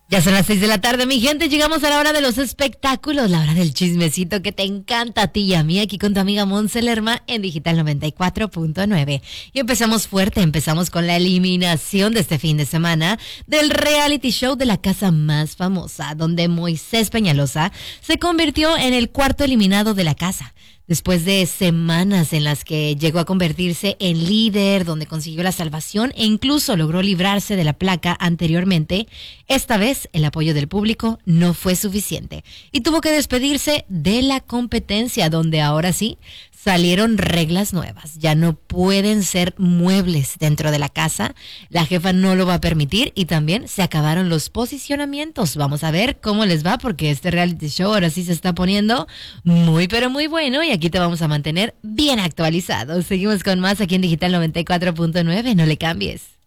Ya son las 6 de la tarde, mi gente. Llegamos a la hora de los espectáculos, la hora del chismecito que te encanta a ti y a mí, aquí con tu amiga Monse Lerma en Digital 94.9. Y empezamos fuerte, empezamos con la eliminación de este fin de semana del reality show de la casa más famosa, donde Moisés Peñalosa se convirtió en el cuarto eliminado de la casa. Después de semanas en las que llegó a convertirse en líder, donde consiguió la salvación e incluso logró librarse de la placa anteriormente, esta vez el apoyo del público no fue suficiente y tuvo que despedirse de la competencia, donde ahora sí salieron reglas nuevas. Ya no pueden ser muebles dentro de la casa, la jefa no lo va a permitir y también se acabaron los posicionamientos. Vamos a ver cómo les va porque este reality show ahora sí se está poniendo muy pero muy bueno y aquí te vamos a mantener bien actualizado. Seguimos con más aquí en Digital 94.9, no le cambies.